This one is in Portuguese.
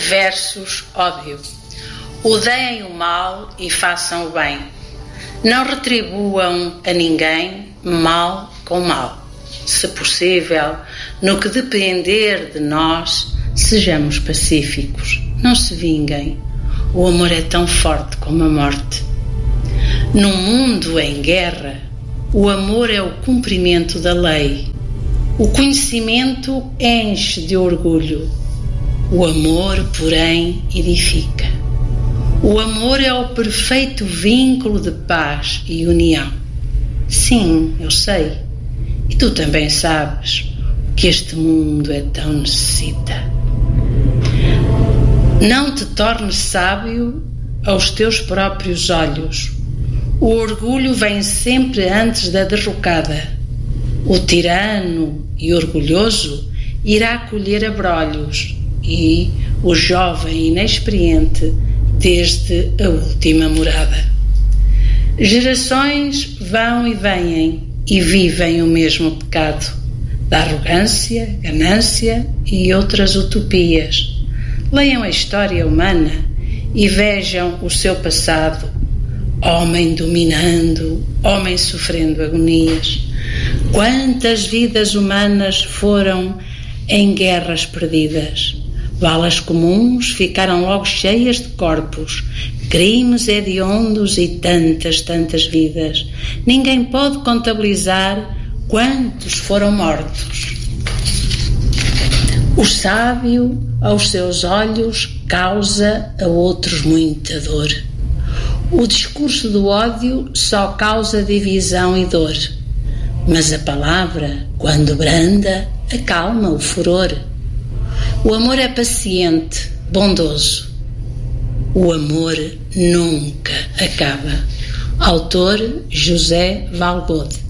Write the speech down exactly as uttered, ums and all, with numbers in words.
Versus ódio. Odeiem o mal e façam o bem. Não retribuam a ninguém mal com mal. Se possível, no que depender de nós, sejamos pacíficos. Não se vinguem. O amor é tão forte como a morte. Num mundo em guerra, o amor é o cumprimento da lei. O conhecimento enche de orgulho. O amor, porém, edifica. O amor é o perfeito vínculo de paz e união. Sim, eu sei. E tu também sabes que este mundo é tão necessita. Não te tornes sábio aos teus próprios olhos. O orgulho vem sempre antes da derrocada. O tirano e orgulhoso irá colher abrolhos e o jovem inexperiente desde a última morada. Gerações vão e vêm e vivem o mesmo pecado da arrogância, ganância e outras utopias. Leiam a história humana e vejam o seu passado. Homem dominando, homem sofrendo agonias. Quantas vidas humanas foram em guerras perdidas? Valas comuns ficaram logo cheias de corpos, crimes hediondos e tantas, tantas vidas. Ninguém pode contabilizar quantos foram mortos. O sábio, aos seus olhos, causa a outros muita dor. O discurso do ódio só causa divisão e dor. Mas a palavra, quando branda, acalma o furor. O amor é paciente, bondoso. O amor nunca acaba. Autor José Valgode.